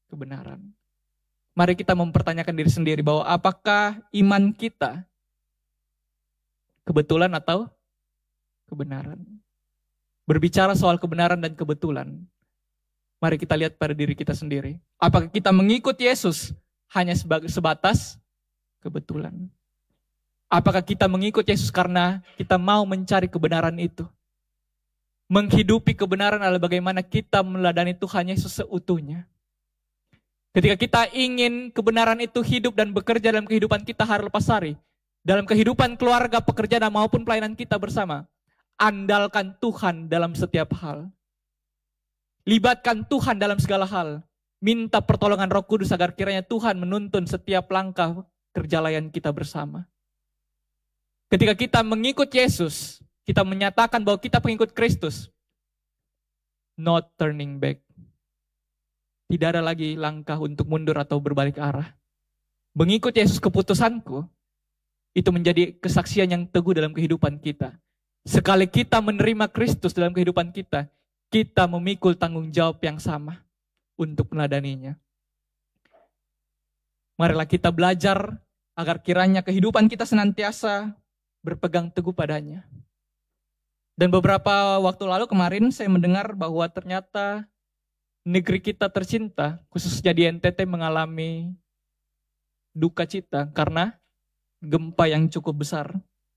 kebenaran. Mari kita mempertanyakan diri sendiri bahwa apakah iman kita kebetulan atau kebenaran. Berbicara soal kebenaran dan kebetulan, mari kita lihat pada diri kita sendiri. Apakah kita mengikut Yesus hanya sebatas kebetulan? Apakah kita mengikut Yesus karena kita mau mencari kebenaran itu? Menghidupi kebenaran adalah bagaimana kita meneladani Tuhan Yesus seutuhnya. Ketika kita ingin kebenaran itu hidup dan bekerja dalam kehidupan kita hari lepas hari, dalam kehidupan keluarga, pekerjaan maupun pelayanan kita bersama, andalkan Tuhan dalam setiap hal. Libatkan Tuhan dalam segala hal. Minta pertolongan Roh Kudus agar kiranya Tuhan menuntun setiap langkah kerjalayan kita bersama. Ketika kita mengikut Yesus, kita menyatakan bahwa kita pengikut Kristus. Not turning back. Tidak ada lagi langkah untuk mundur atau berbalik arah. Mengikut Yesus keputusanku, itu menjadi kesaksian yang teguh dalam kehidupan kita. Sekali kita menerima Kristus dalam kehidupan kita, kita memikul tanggung jawab yang sama untuk meneladaninya. Marilah kita belajar agar kiranya kehidupan kita senantiasa berpegang teguh padanya. Dan beberapa waktu lalu kemarin saya mendengar bahwa ternyata negeri kita tercinta, khususnya di NTT, mengalami duka cita karena gempa yang cukup besar.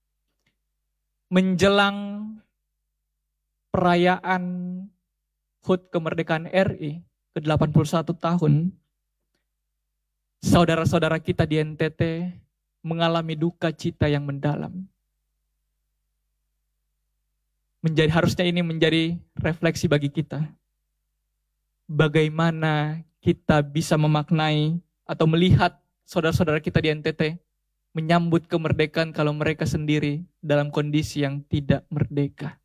Menjelang perayaan HUT kemerdekaan RI ke-81 tahun, saudara-saudara kita di NTT mengalami duka cita yang mendalam. Harusnya ini menjadi refleksi bagi kita. Bagaimana kita bisa memaknai atau melihat saudara-saudara kita di NTT menyambut kemerdekaan kalau mereka sendiri dalam kondisi yang tidak merdeka.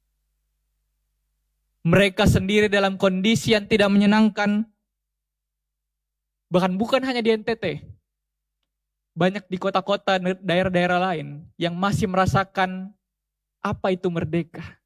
Mereka sendiri dalam kondisi yang tidak menyenangkan. Bahkan bukan hanya di NTT. Banyak di kota-kota, daerah-daerah lain yang masih merasakan apa itu merdeka.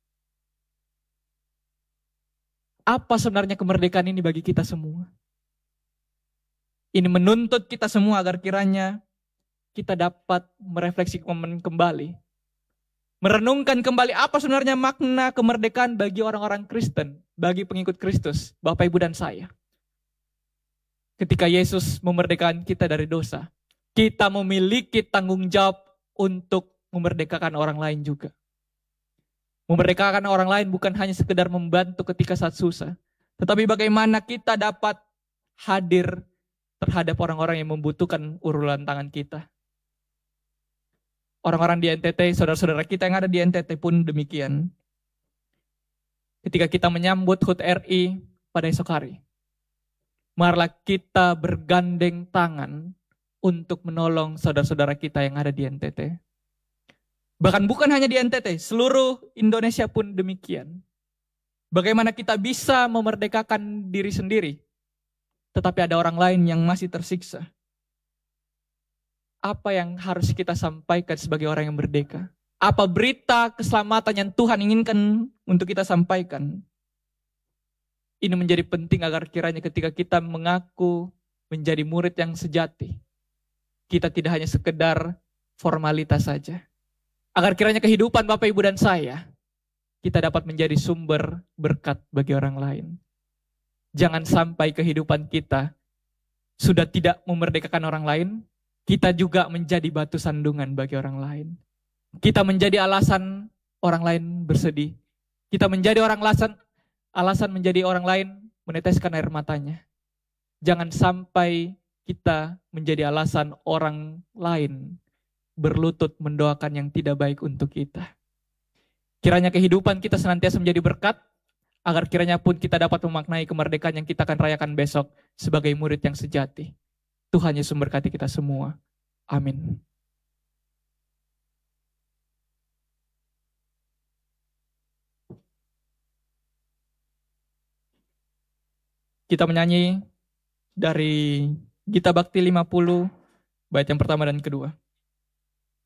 Apa sebenarnya kemerdekaan ini bagi kita semua? Ini menuntut kita semua agar kiranya kita dapat merefleksikan kembali. Merenungkan kembali apa sebenarnya makna kemerdekaan bagi orang-orang Kristen, bagi pengikut Kristus, Bapak, Ibu, dan saya. Ketika Yesus memerdekakan kita dari dosa, kita memiliki tanggung jawab untuk memerdekakan orang lain juga. Memerdekakan orang lain bukan hanya sekedar membantu ketika saat susah, tetapi bagaimana kita dapat hadir terhadap orang-orang yang membutuhkan uluran tangan kita. Orang-orang di NTT, saudara-saudara kita yang ada di NTT pun demikian. Ketika kita menyambut HUT RI pada esok hari, marilah kita bergandeng tangan untuk menolong saudara-saudara kita yang ada di NTT. Bahkan bukan hanya di NTT, seluruh Indonesia pun demikian. Bagaimana kita bisa memerdekakan diri sendiri, tetapi ada orang lain yang masih tersiksa. Apa yang harus kita sampaikan sebagai orang yang merdeka? Apa berita keselamatan yang Tuhan inginkan untuk kita sampaikan? Ini menjadi penting agar kiranya ketika kita mengaku menjadi murid yang sejati, kita tidak hanya sekedar formalitas saja. Agar kiranya kehidupan Bapak, Ibu, dan saya, kita dapat menjadi sumber berkat bagi orang lain. Jangan sampai kehidupan kita sudah tidak memerdekakan orang lain, kita juga menjadi batu sandungan bagi orang lain. Kita menjadi alasan orang lain bersedih. Kita menjadi alasan menjadi orang lain meneteskan air matanya. Jangan sampai kita menjadi alasan orang lain berlutut mendoakan yang tidak baik untuk kita. Kiranya kehidupan kita senantiasa menjadi berkat, agar kiranya pun kita dapat memaknai kemerdekaan yang kita akan rayakan besok sebagai murid yang sejati. Tuhan Yesus memberkati kita semua. Amin. Kita menyanyi dari Gita Bakti 50, bait yang pertama dan kedua.